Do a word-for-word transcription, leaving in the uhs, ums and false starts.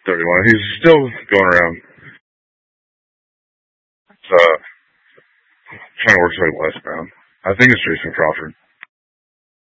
thirty-one. He's still going around. Uh, trying to work his way westbound. I think it's Jason Crawford.